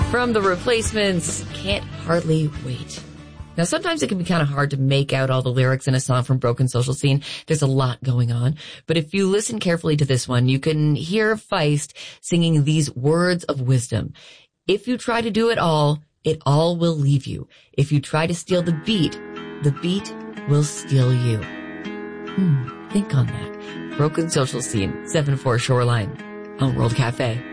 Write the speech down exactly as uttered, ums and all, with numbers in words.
From The Replacements, Can't Hardly Wait. Now, sometimes it can be kind of hard to make out all the lyrics in a song from Broken Social Scene. There's a lot going on. But if you listen carefully to this one, you can hear Feist singing these words of wisdom. If you try to do it all, it all will leave you. If you try to steal the beat, the beat will steal you. Hmm, think on that. Broken Social Scene, seven four Shoreline on World Cafe.